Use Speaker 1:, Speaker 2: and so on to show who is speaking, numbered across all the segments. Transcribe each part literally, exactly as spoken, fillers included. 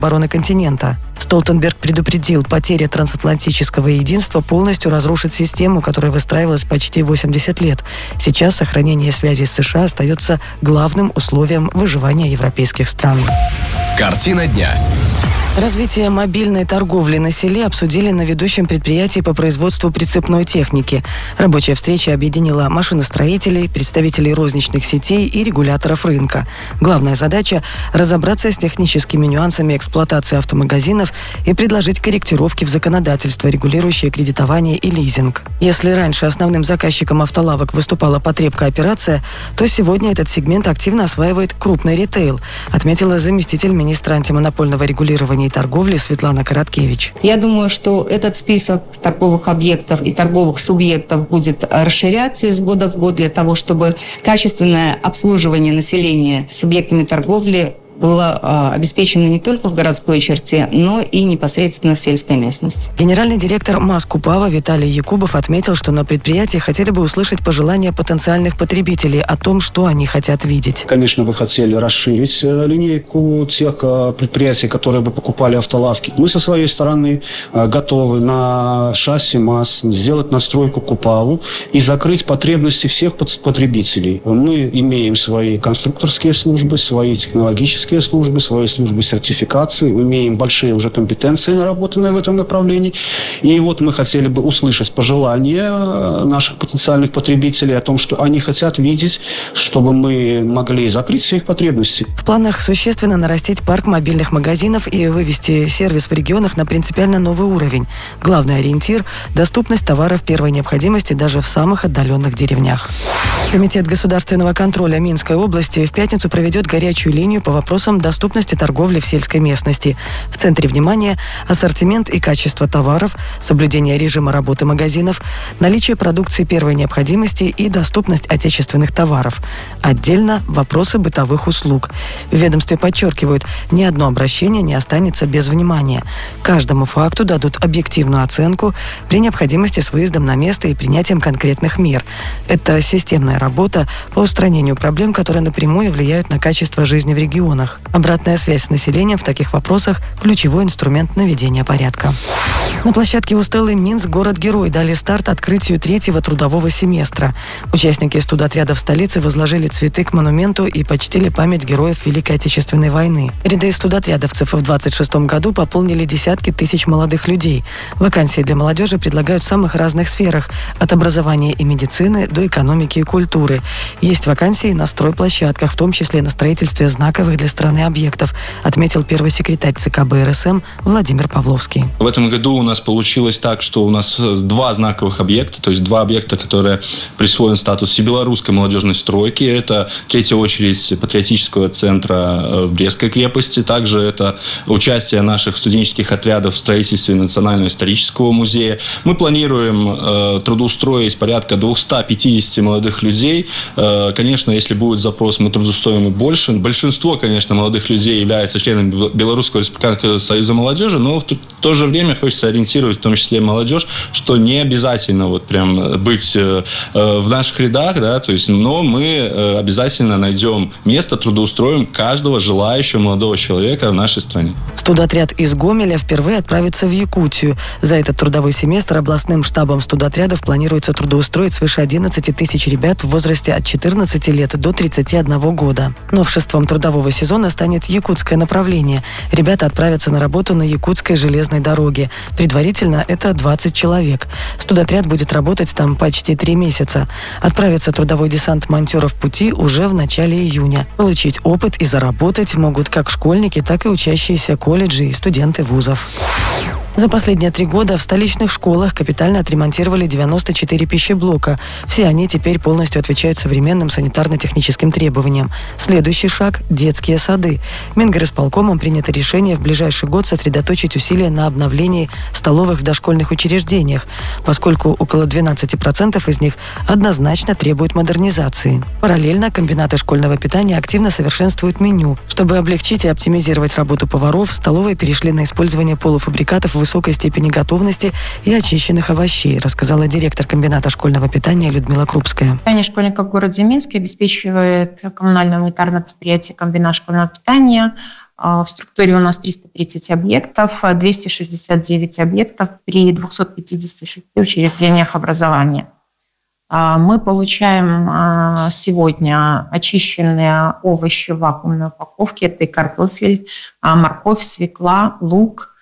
Speaker 1: обороны континента. Столтенберг предупредил, потеря трансатлантического единства полностью разрушит систему, которая выстраивалась почти восемьдесят лет. Сейчас сохранение связей с США остается главным условием выживания европейских стран.
Speaker 2: Картина дня.
Speaker 1: Развитие мобильной торговли на селе обсудили на ведущем предприятии по производству прицепной техники. Рабочая встреча объединила машиностроителей, представителей розничных сетей и регуляторов рынка. Главная задача – разобраться с техническими нюансами эксплуатации автомагазинов и предложить корректировки в законодательство, регулирующее кредитование и лизинг. Если раньше основным заказчиком автолавок выступала потребкооперация, то сегодня этот сегмент активно осваивает крупный ритейл, отметила заместитель министра антимонопольного регулирования и торговли Светлана Короткевич.
Speaker 3: Я думаю, что этот список торговых объектов и торговых субъектов будет расширяться из года в год для того, чтобы качественное обслуживание населения субъектами торговли было э, обеспечено не только в городской черте, но и непосредственно в сельской местности.
Speaker 1: Генеральный директор МАЗ-Купава Виталий Якубов отметил, что на предприятии хотели бы услышать пожелания потенциальных потребителей о том, что они хотят видеть.
Speaker 4: Конечно, вы хотели расширить э, линейку тех э, предприятий, которые бы покупали автолавки. Мы со своей стороны э, готовы на шасси МАЗ сделать настройку Купаву и закрыть потребности всех потребителей. Мы имеем свои конструкторские службы, свои технологические службы, свои службы сертификации, имеем большие уже компетенции, наработанные в этом направлении. И вот мы хотели бы услышать пожелания наших потенциальных потребителей о том, что они хотят видеть, чтобы мы могли закрыть все их потребности.
Speaker 1: В планах существенно нарастить парк мобильных магазинов и вывести сервис в регионах на принципиально новый уровень. Главный ориентир – доступность товаров первой необходимости даже в самых отдаленных деревнях. Комитет государственного контроля Минской области в пятницу проведет горячую линию по вопросам доступности торговли в сельской местности. В центре внимания ассортимент и качество товаров, соблюдение режима работы магазинов, наличие продукции первой необходимости и доступность отечественных товаров. Отдельно вопросы бытовых услуг. В ведомстве подчеркивают, ни одно обращение не останется без внимания. Каждому факту дадут объективную оценку при необходимости с выездом на место и принятием конкретных мер. Это системная работа по устранению проблем, которые напрямую влияют на качество жизни в регионах. Обратная связь с населением в таких вопросах – ключевой инструмент наведения порядка. На площадке у Стеллы Минск город-герой дали старт открытию третьего трудового семестра. Участники студотрядов столицы возложили цветы к монументу и почтили память героев Великой Отечественной войны. Ряды студотрядовцев в двадцать шестом году пополнили десятки тысяч молодых людей. Вакансии для молодежи предлагают в самых разных сферах – от образования и медицины до экономики и культуры. Есть вакансии на стройплощадках, в том числе на строительстве знаковых для страны объектов, отметил первый секретарь ЦК БРСМ Владимир Павловский.
Speaker 5: В этом году у нас получилось так, что у нас два знаковых объекта, то есть два объекта, которые присвоен статус всебелорусской молодежной стройки. Это, в третью очередь, патриотического центра в Брестской крепости. Также это участие наших студенческих отрядов в строительстве Национального исторического музея. Мы планируем э, трудоустроить порядка двести пятьдесят молодых людей. Э, конечно, если будет запрос, мы трудоустроим и больше. Большинство, конечно, молодых людей являются членами Белорусского республиканского союза молодежи, но в то же время хочется ориентировать в том числе молодежь, что не обязательно вот прям быть э, в наших рядах, да, то есть, но мы э, обязательно найдем место, трудоустроим каждого желающего молодого человека в нашей стране.
Speaker 1: Студотряд из Гомеля впервые отправится в Якутию. За этот трудовой семестр областным штабом студотрядов планируется трудоустроить свыше одиннадцати тысяч ребят в возрасте от четырнадцати лет до тридцати одного года. Новшеством трудового сезона станет якутское направление. Ребята отправятся на работу на Якутской железной дороге. Предварительно это двадцать человек. Студотряд будет работать там почти три месяца. Отправится трудовой десант монтёров пути уже в начале июня. Получить опыт и заработать могут как школьники, так и учащиеся колледжей и студенты вузов. За последние три года в столичных школах капитально отремонтировали девяносто четыре пищеблока. Все они теперь полностью отвечают современным санитарно-техническим требованиям. Следующий шаг – детские сады. Мингорисполкомом принято решение в ближайший год сосредоточить усилия на обновлении столовых в дошкольных учреждениях, поскольку около двенадцати процентов из них однозначно требуют модернизации. Параллельно комбинаты школьного питания активно совершенствуют меню. Чтобы облегчить и оптимизировать работу поваров, столовые перешли на использование полуфабрикатов высокой степени готовности и очищенных овощей, рассказала директор комбината школьного питания Людмила Крупская.
Speaker 6: Питание школьников в городе Минске обеспечивает коммунальное унитарное предприятие комбинат школьного питания. В структуре у нас триста тридцать объектов, двести шестьдесят девять объектов при двухстах пятидесяти шести учреждениях образования. Мы получаем сегодня очищенные овощи в вакуумной упаковке. Это и картофель, морковь, свекла, лук.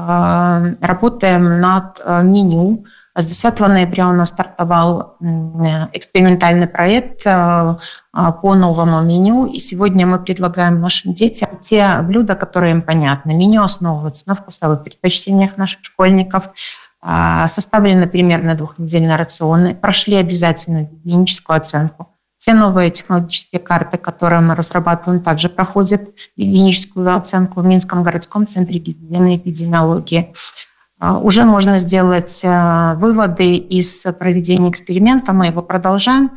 Speaker 6: Работаем над меню. С десятого ноября у нас стартовал экспериментальный проект по новому меню. И сегодня мы предлагаем нашим детям те блюда, которые им понятны. Меню основывается на вкусовых предпочтениях наших школьников. Составлены примерно двухнедельные рационы. Прошли обязательно гигиеническую оценку. Все новые технологические карты, которые мы разрабатываем, также проходят гигиеническую оценку в Минском городском центре гигиены и эпидемиологии. Уже можно сделать выводы из проведения эксперимента, мы его продолжаем,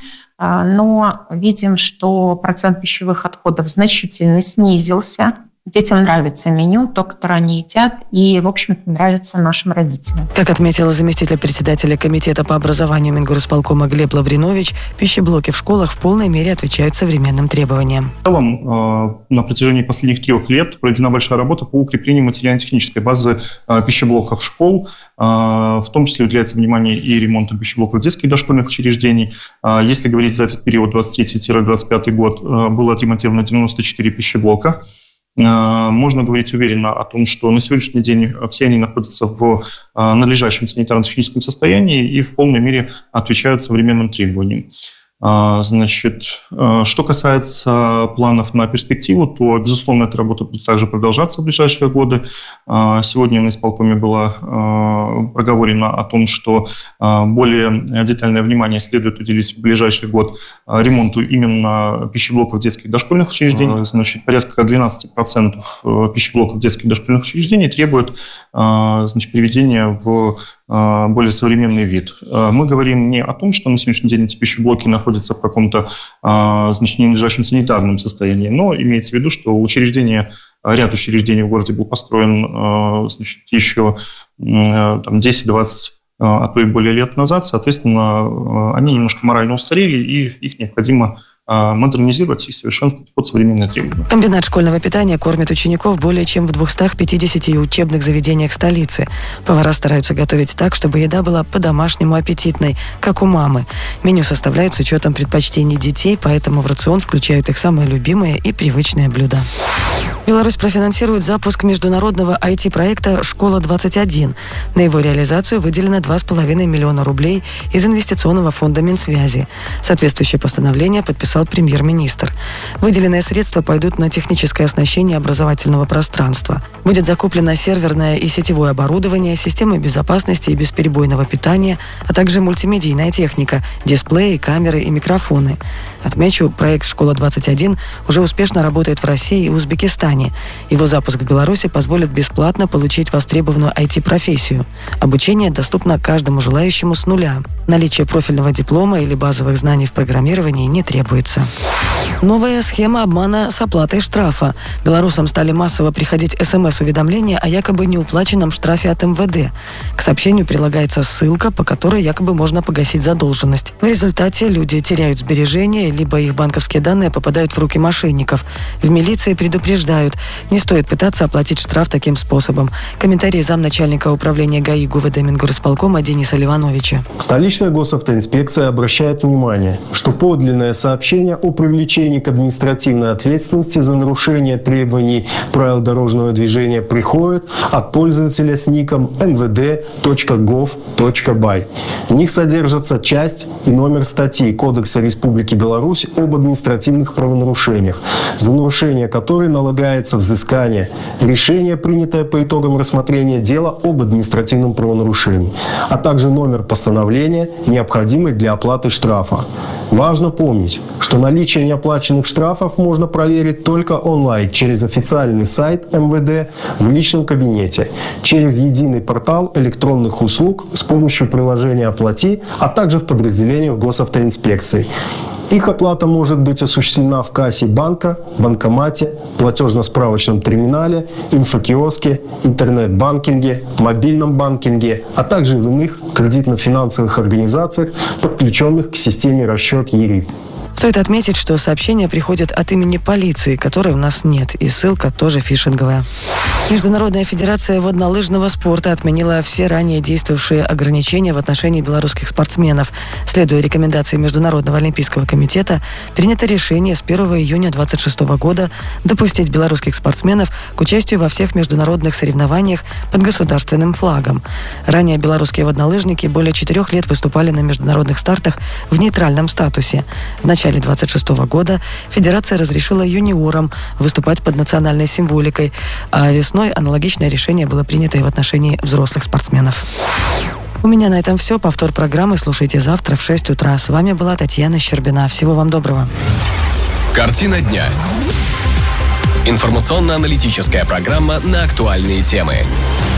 Speaker 6: но видим, что процент пищевых отходов значительно снизился. Детям нравится меню, то, которое они едят, и, в общем-то, нравится нашим родителям.
Speaker 1: Как отметила заместитель председателя комитета по образованию Мингорисполкома Глеб Лавринович, пищеблоки в школах в полной мере отвечают современным требованиям.
Speaker 7: В целом, на протяжении последних трех лет проведена большая работа по укреплению материально-технической базы пищеблоков школ, в том числе уделяется внимание и ремонту пищеблоков детских дошкольных учреждений. Если говорить за этот период двадцать третий — двадцать пятый год, было отремонтировано девяносто четыре пищеблока. Можно говорить уверенно о том, что на сегодняшний день все они находятся в надлежащем санитарно-техническом состоянии и в полной мере отвечают современным требованиям. Значит, что касается планов на перспективу, то, безусловно, эта работа будет также продолжаться в ближайшие годы. Сегодня на исполкоме было проговорено о том, что более детальное внимание следует уделить в ближайший год ремонту именно пищеблоков детских дошкольных учреждений. Значит, порядка двенадцать процентов пищеблоков детских дошкольных учреждений требуют, значит, приведения в более современный вид. Мы говорим не о том, что на сегодняшний день эти пищеблоки находятся в каком-то, значит, ненадлежащем санитарном состоянии, но имеется в виду, что учреждение, ряд учреждений в городе был построен, значит, еще там, десять-двадцать, а то и более лет назад. Соответственно, они немножко морально устарели, и их необходимо модернизировать и совершенствовать под современные требования.
Speaker 1: Комбинат школьного питания кормит учеников более чем в двухстах пятидесяти учебных заведениях столицы. Повара стараются готовить так, чтобы еда была по-домашнему аппетитной, как у мамы. Меню составляют с учетом предпочтений детей, поэтому в рацион включают их самые любимые и привычные блюда. Беларусь профинансирует запуск международного ай ти-проекта «Школа двадцать один». На его реализацию выделено два с половиной миллиона рублей из инвестиционного фонда Минсвязи. Соответствующее постановление подписал премьер-министр. Выделенные средства пойдут на техническое оснащение образовательного пространства. Будет закуплено серверное и сетевое оборудование, системы безопасности и бесперебойного питания, а также мультимедийная техника, дисплеи, камеры и микрофоны. Отмечу, проект «Школа двадцать один» уже успешно работает в России и Узбекистане. Его запуск в Беларуси позволит бесплатно получить востребованную ай ти-профессию. Обучение доступно каждому желающему с нуля. Наличие профильного диплома или базовых знаний в программировании не требуется. Новая схема обмана с оплатой штрафа. Белорусам стали массово приходить эс эм эс-уведомления о якобы неуплаченном штрафе от эм вэ дэ. К сообщению прилагается ссылка, по которой якобы можно погасить задолженность. В результате люди теряют сбережения, либо их банковские данные попадают в руки мошенников. В милиции предупреждают, не стоит пытаться оплатить штраф таким способом. Комментарий замначальника управления ГАИ ГУВД Мингорисполкома Дениса Ливановича.
Speaker 8: Столичная госавтоинспекция обращает внимание, что подлинное сообщение о привлечении к административной ответственности за нарушение требований правил дорожного движения приходит от пользователя с ником эн вэ дэ точка гов точка бай. В них содержится часть и номер статьи Кодекса Республики Беларусь об административных правонарушениях, за нарушение которой налагается взыскание. Решение, принятое по итогам рассмотрения дела об административном правонарушении, а также номер постановления, необходимый для оплаты штрафа. Важно помнить, что наличие неоплаченных штрафов можно проверить только онлайн через официальный сайт эм вэ дэ в личном кабинете, через единый портал электронных услуг с помощью приложения «Оплати», а также в подразделениях госавтоинспекции. Их оплата может быть осуществлена в кассе банка, банкомате, платежно-справочном терминале, инфокиоске, интернет-банкинге, мобильном банкинге, а также в иных кредитно-финансовых организациях, подключенных к системе расчет ЕРИП.
Speaker 1: В Стоит отметить, что сообщения приходят от имени полиции, которой у нас нет, и ссылка тоже фишинговая. Международная федерация воднолыжного спорта отменила все ранее действовавшие ограничения в отношении белорусских спортсменов. Следуя рекомендации Международного олимпийского комитета, принято решение с первого июня две тысячи двадцать шестого года допустить белорусских спортсменов к участию во всех международных соревнованиях под государственным флагом. Ранее белорусские воднолыжники более четырех лет выступали на международных стартах в нейтральном статусе. В начале две тысячи двадцать шестого года Федерация разрешила юниорам выступать под национальной символикой, а весной аналогичное решение было принято и в отношении взрослых спортсменов. У меня на этом все. Повтор программы слушайте завтра в шесть утра. С вами была Татьяна Щербина. Всего вам доброго.
Speaker 2: Картина дня. Информационно-аналитическая программа на актуальные темы.